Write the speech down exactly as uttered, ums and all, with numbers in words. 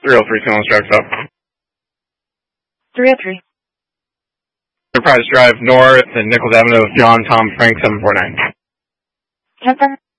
three oh three, Simmons Drive South. three oh three. Enterprise Drive North and Nichols Avenue with John Tom Frank seven four nine. Confirm.